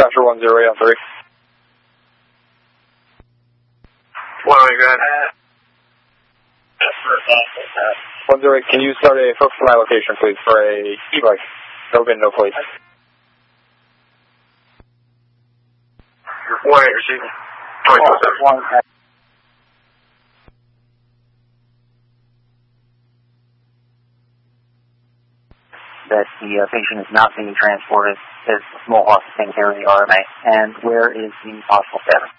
Dispatcher 10 on 3. 108, go ahead. 10, can you start a focus to my location, please, for a like no VIN, no plate? 18, receiving. 2207. That the patient is not being transported as a small hospital taking care of the RMA. And where is the hospital status?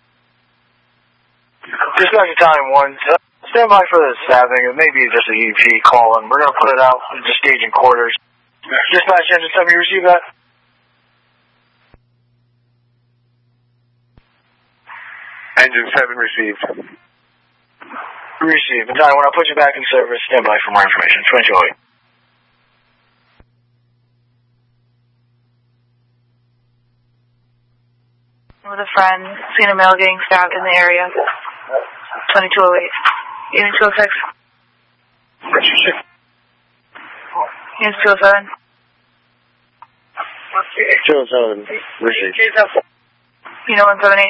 Dispatcher time 1. Stand by for the staffing. It may be just a EP call, and we're going to put it out into staging quarters. Dispatch engine 7, you receive that? Engine 7 received. Received. Time, when I put you back in service, stand by for more information. 2208. With a friend, seen a male getting stabbed in the area. 2208. Unit 206. Unit 207. 207 received. Unit 178.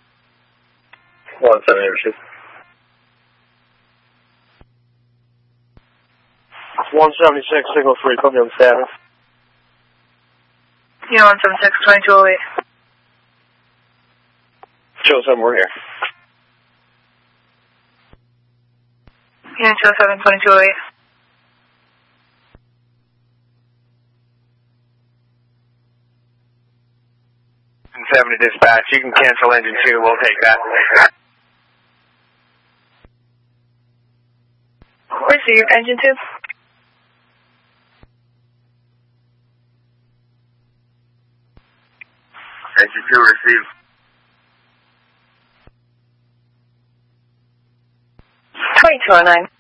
178 received. 176, signal 3, put me on status. Unit 176, 2208. 207, we're here. Unit 207, 2208. And 7 to dispatch, you can cancel engine 2, we'll take that. Receive, engine 2. Engine 2 received. 2209.